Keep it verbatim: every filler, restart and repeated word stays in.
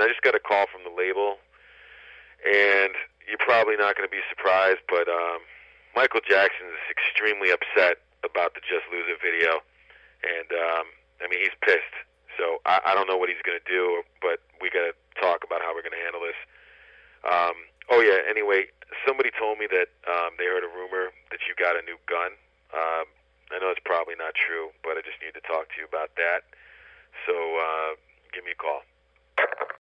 I just got a call from the label, and you're probably not going to be surprised, but um, Michael Jackson is extremely upset about the Just Lose It video, and um, I mean, he's pissed. So I, I don't know what he's going to do, but we got to talk about how we're going to handle this. Um, oh yeah. Anyway, somebody told me that um, they heard a rumor that you got a new gun. Um, I know it's probably not true, but I just need to talk to you about that. So uh, give me a call.